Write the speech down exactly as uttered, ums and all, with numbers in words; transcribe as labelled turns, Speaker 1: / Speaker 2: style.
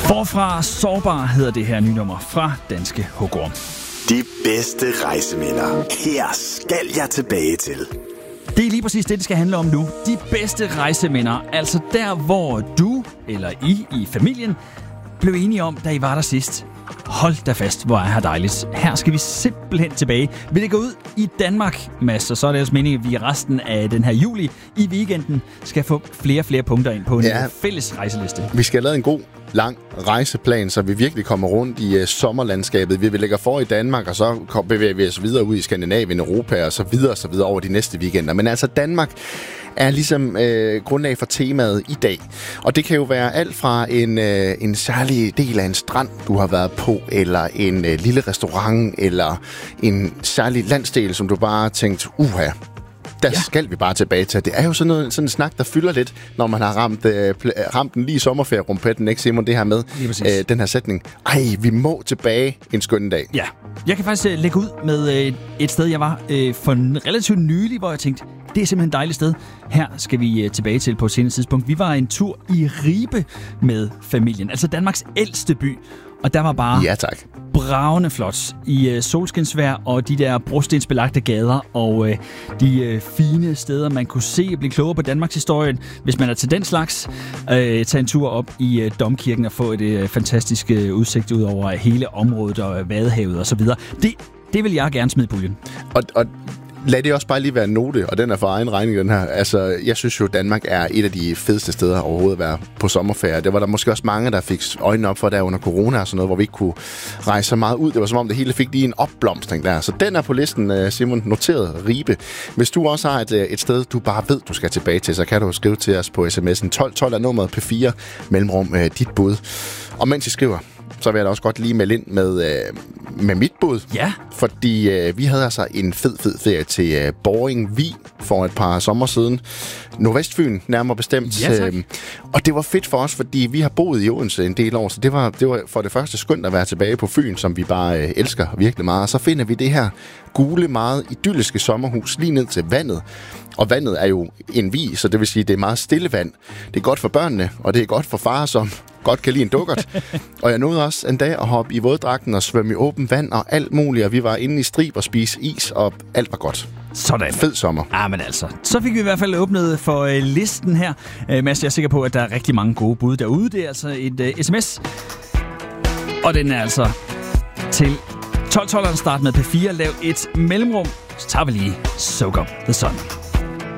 Speaker 1: Forfra sårbar hedder det her nye nummer fra Danske Hugorm.
Speaker 2: De bedste rejseminder. Her skal jeg tilbage til.
Speaker 1: Det er lige præcis det, det skal handle om nu. De bedste rejseminder. Altså der, hvor du eller I i familien blev enige om, da I var der sidst. Hold da fast, hvor er her dejligt. Her skal vi simpelthen tilbage. Vi lægger ud i Danmark, Mads, og så er det også meningen, at vi resten af den her juli i weekenden skal få flere og flere punkter ind på en ja. fælles rejseliste.
Speaker 3: Vi skal have lavet en god, lang rejseplan, så vi virkelig kommer rundt i uh, sommerlandskabet. Vi vil lægge for i Danmark, og så bevæger vi os videre ud i Skandinavien, Europa og så videre og så videre over de næste weekender. Men altså Danmark er ligesom øh, grundlag for temaet i dag. Og det kan jo være alt fra en, øh, en særlig del af en strand, du har været på, eller en øh, lille restaurant, eller en særlig landsdel, som du bare har tænkt, uha, der ja. skal vi bare tilbage til. Det er jo sådan, noget, sådan en snak, der fylder lidt, når man har ramt, øh, ramt den lige sommerferierumpetten, ikke Simon, det her med øh, den her sætning. Ej, vi må tilbage en skøn dag.
Speaker 1: Ja, jeg kan faktisk øh, lægge ud med øh, et sted, jeg var øh, for relativt nylig, hvor jeg tænkte, det er simpelthen et dejligt sted. Her skal vi øh, tilbage til på et senere tidspunkt. Vi var en tur i Ribe med familien, altså Danmarks ældste by. Og der var bare
Speaker 3: ja, tak.
Speaker 1: bravende flot i øh, solskinsvejr og de der brostensbelagte gader og øh, de øh, fine steder, man kunne se og blive klogere på Danmarks historie. Hvis man er til den slags, øh, tage en tur op i øh, Domkirken og få et øh, fantastisk øh, udsigt ud over hele området og øh, Vadehavet og så videre. Det, det vil jeg gerne smide i puljen.
Speaker 3: Og, og lad det også bare lige være en note, og den er for egen regning, den her. Altså, jeg synes jo, Danmark er et af de fedeste steder overhovedet at være på sommerferie. Det var der måske også mange, der fik øjnene op for der under corona og sådan noget, hvor vi ikke kunne rejse så meget ud. Det var som om, det hele fik lige en opblomstring der. Så den er på listen, Simon, noteret Ribe. Hvis du også har et, et sted, du bare ved, du skal tilbage til, så kan du skrive til os på sms'en tolv tolv er nummeret P fire, mellemrum dit bud. Og mens I skriver, så vil jeg da også godt lige melde ind med, øh, med mit bud.
Speaker 1: Ja.
Speaker 3: Fordi øh, vi havde altså en fed, fed ferie til øh, Borring Vig for et par sommer siden. Nordvestfyn, nærmere bestemt.
Speaker 1: Ja,
Speaker 3: øh, og det var fedt for os, fordi vi har boet i Odense en del år, så det var, det var for det første skønt at være tilbage på Fyn, som vi bare øh, elsker virkelig meget. Og så finder vi det her gule, meget idylliske sommerhus lige ned til vandet. Og vandet er jo en vig, så det vil sige, at det er meget stille vand. Det er godt for børnene, og det er godt for far, som godt kan lide en dukkert. Og jeg nåede også en dag at hoppe i våddragten og svømme i åben vand og alt muligt. Og vi var inde i Strib og spise is, og alt var godt.
Speaker 1: Sådan.
Speaker 3: Fed sommer.
Speaker 1: Ja, men altså. Så fik vi i hvert fald åbnet for øh, listen her. Øh, Mads, jeg er sikker på, at der er rigtig mange gode bud derude. Det er altså et øh, sms. Og den er altså til tolv tolv start med P fire. Lav et mellemrum. Så tager vi lige Soak Up The Sun.